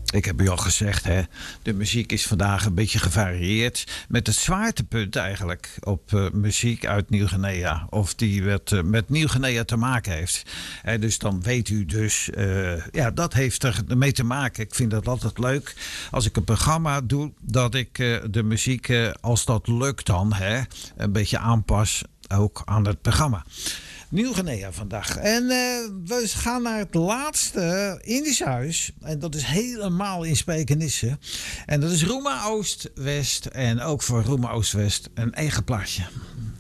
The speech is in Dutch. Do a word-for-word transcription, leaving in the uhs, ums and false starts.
Ik heb u al gezegd, hè, de muziek is vandaag een beetje gevarieerd. Met het zwaartepunt eigenlijk op uh, muziek uit Nieuw-Guinea. Of die wat, uh, met Nieuw-Guinea te maken heeft. Hè, dus dan weet u dus, uh, ja, dat heeft er mee te maken. Ik vind het altijd leuk als ik een programma doe, dat ik uh, de muziek, uh, als dat lukt dan, hè, een beetje aanpas ook aan het programma. Nieuw-Guinea vandaag. En uh, we gaan naar het laatste Indisch huis. En dat is helemaal in Spijkenisse. En dat is Roema Oost-West. En ook voor Roema Oost-West een eigen plaatje.